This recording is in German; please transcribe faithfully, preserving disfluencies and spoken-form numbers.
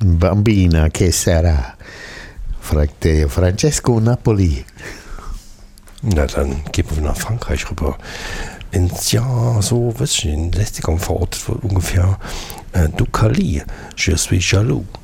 Bambina, che sarà? Fragte Francesco Napoli. Na, dann gehen wir nach Frankreich rüber. Ins Jahr so, was ich, in den sechzigern verortet wird ungefähr. Äh, du Kali, je suis jaloux.